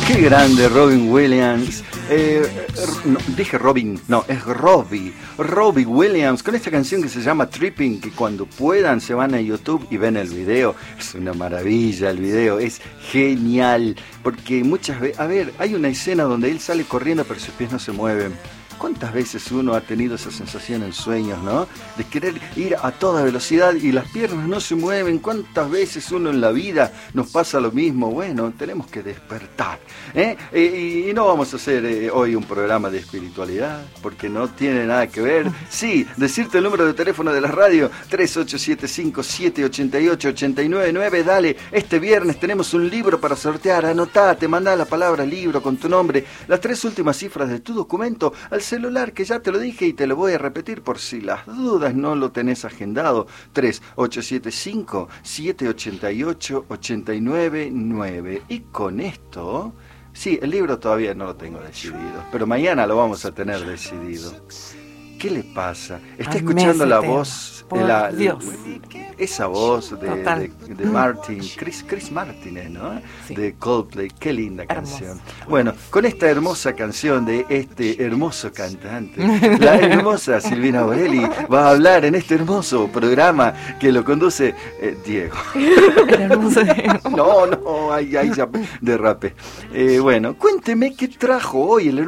Qué grande Robin Williams. No, dije Robin, no, es Robbie Williams, con esta canción que se llama Tripping, que cuando puedan se van a YouTube y ven el video. Es una maravilla el video, es genial, porque muchas veces, a ver, hay una escena donde él sale corriendo pero sus pies no se mueven. ¿Cuántas veces uno ha tenido esa sensación en sueños, no? De querer ir a toda velocidad y las piernas no se mueven. ¿Cuántas veces uno en la vida nos pasa lo mismo? Bueno, tenemos que despertar, ¿eh? Y no vamos a hacer hoy un programa de espiritualidad, porque no tiene nada que ver. Sí, decirte el número de teléfono de la radio, 3875-788-899. Dale, este viernes tenemos un libro para sortear. Anotate, mandá la palabra libro con tu nombre, las 3 últimas cifras de tu documento al celular, que ya te lo dije y te lo voy a repetir por si las dudas no lo tenés agendado. 3875-788-899. Y con esto, sí, el libro todavía no lo tengo decidido, pero mañana lo vamos a tener decidido. ¿Qué le pasa? Está escuchando la voz, esa voz de Martin, Chris Martin, ¿no? Sí. De Coldplay. Qué linda canción. Bueno, con esta hermosa canción de este hermoso cantante, la hermosa Silvina Borelli va a hablar en este hermoso programa que lo conduce Diego. El hermoso Diego. No, ahí ya derrape. Bueno, cuénteme qué trajo hoy el